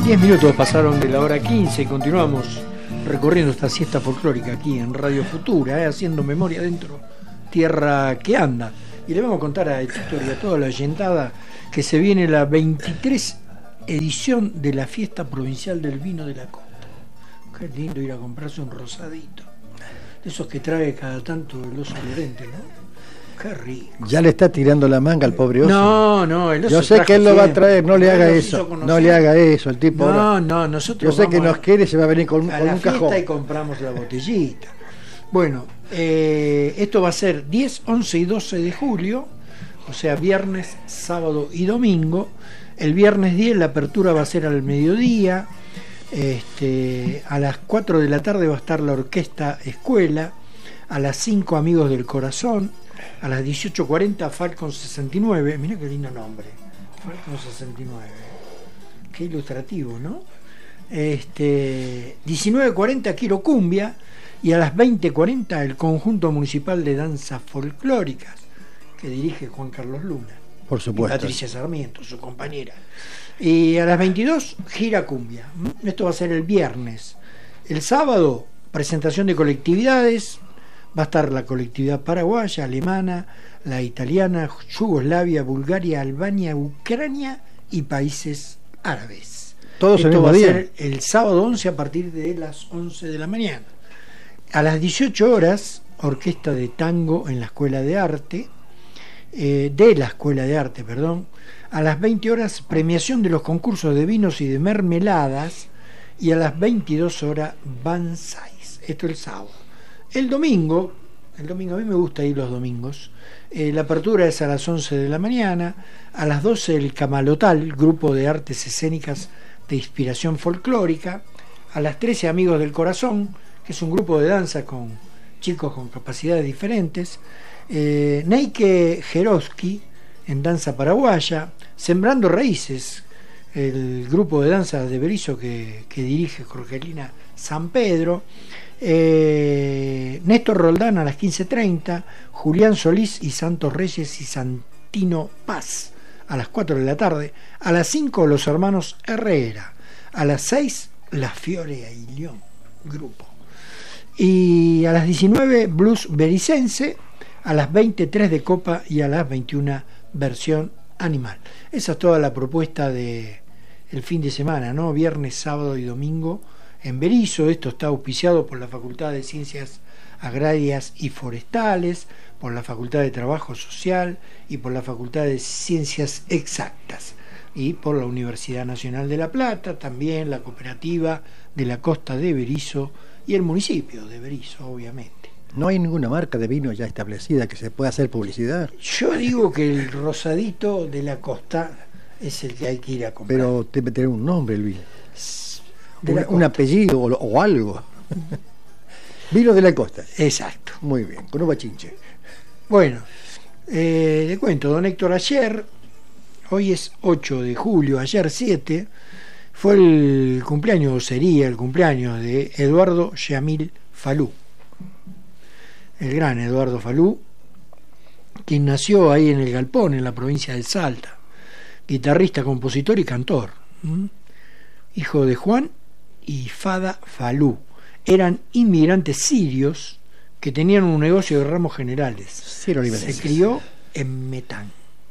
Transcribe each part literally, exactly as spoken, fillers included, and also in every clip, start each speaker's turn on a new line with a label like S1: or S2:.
S1: diez minutos pasaron de la hora quince y continuamos recorriendo esta siesta folclórica aquí en Radio Futura, eh, haciendo memoria dentro, tierra que anda. Y le vamos a contar a Héctor y a toda la oyentada que se viene la veintitrés edición de la Fiesta Provincial del Vino de la Costa. Qué lindo ir a comprarse un rosadito, de esos que trae cada tanto el oso Llorente, ¿no? Qué rico.
S2: Ya le está tirando la manga al pobre oso.
S1: No, no, el oso.
S2: Yo sé que él lo va a traer, no le haga
S1: nos
S2: eso. No le haga eso, el tipo.
S1: No,
S2: ahora,
S1: no, nosotros.
S2: Yo sé que
S1: vamos
S2: nos quiere y se va a venir con,
S1: a
S2: con
S1: la
S2: un
S1: fiesta
S2: cajón.
S1: Y compramos la botellita. Bueno, eh, esto va a ser diez, once y doce de julio, o sea, viernes, sábado y domingo. El viernes diez la apertura va a ser al mediodía. Este, a las cuatro de la tarde va a estar la orquesta Escuela. A las cinco Amigos del Corazón. A las dieciocho cuarenta Falcon sesenta y nueve. Mira qué lindo nombre, Falcon sesenta y nueve. Qué ilustrativo, ¿no? Este, diecinueve cuarenta Quiro Cumbia. Y a las veinte cuarenta el Conjunto Municipal de Danzas Folclóricas, que dirige Juan Carlos Luna.
S2: Por supuesto.
S1: Y Patricia Sarmiento, su compañera. Y a las veintidós Gira Cumbia. Esto va a ser el viernes. El sábado, presentación de colectividades. Va a estar la colectividad paraguaya, alemana, la italiana, Yugoslavia, Bulgaria, Albania, Ucrania y países árabes.
S2: Todos
S1: Esto
S2: el mismo
S1: va
S2: día.
S1: a ser el sábado once a partir de las once de la mañana. A las dieciocho horas, orquesta de tango en la Escuela de Arte, eh, de la Escuela de Arte, perdón. A las veinte horas, premiación de los concursos de vinos y de mermeladas. Y a las veintidós horas, Banzais. Esto el sábado. El domingo, el domingo a mí me gusta ir los domingos, eh, la apertura es a las once de la mañana, a las doce el Camalotal, grupo de artes escénicas de inspiración folclórica, a las trece Amigos del Corazón, que es un grupo de danza con chicos con capacidades diferentes, eh, Neike Jeroski en danza paraguaya, Sembrando Raíces, el grupo de danza de Berizo que, que dirige Jorgelina San Pedro, Eh, Néstor Roldán a las quince treinta, Julián Solís y Santos Reyes y Santino Paz a las cuatro de la tarde, a las cinco los hermanos Herrera, a las seis La Fiore y León, grupo, y a las diecinueve Blues Bericense, a las veinte Tres de Copa y a las veintiuna Versión Animal. Esa es toda la propuesta de el fin de semana, ¿no? Viernes, sábado y domingo en Berizo. Esto está auspiciado por la Facultad de Ciencias Agrarias y Forestales, por la Facultad de Trabajo Social y por la Facultad de Ciencias Exactas y por la Universidad Nacional de La Plata, también la Cooperativa de la Costa de Berizo y el municipio de Berizo, obviamente.
S2: No hay ninguna marca de vino ya establecida que se pueda hacer publicidad.
S1: Yo digo que el rosadito de la costa es el que hay que ir a comprar.
S2: Pero debe tener un nombre el vino.
S1: Un,
S2: un apellido o, o algo. Vino de la costa.
S1: Exacto.
S2: Muy bien, con un bachinche.
S1: Bueno, eh, le cuento, don Héctor, ayer, hoy es ocho de julio, ayer siete, fue el cumpleaños, o sería el cumpleaños de Eduardo Yamil Falú. El gran Eduardo Falú, quien nació ahí en el Galpón, en la provincia de Salta, guitarrista, compositor y cantor. ¿Mm? Hijo de Juan y Fada Falú. Eran inmigrantes sirios que tenían un negocio de ramos generales. Se crió en Metán.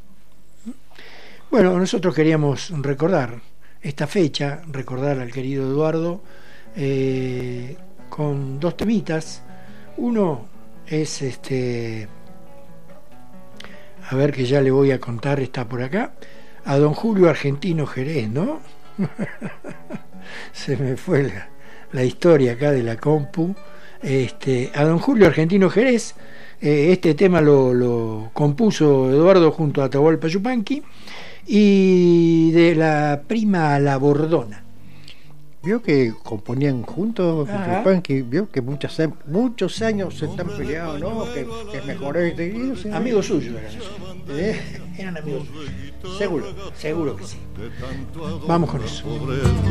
S1: Bueno, nosotros queríamos recordar esta fecha, recordar al querido Eduardo eh, con dos temitas. Uno es este, a ver, que ya le voy a contar, está por acá, a don Julio Argentino Jerez, ¿no? Se me fue la, la historia acá de la compu. Este, a don Julio Argentino Jerez, eh, este tema lo, lo compuso Eduardo junto a Atahualpa Yupanqui, y de la prima La Bordona.
S2: Vio que componían juntos, Yupanqui, vio que muchos, muchos años se están peleados, ¿no? Que, que mejoró este o sea,
S1: amigos suyos eran eso. ¿Eh? Eran amigos suyos. Seguro, seguro que sí. Vamos con eso.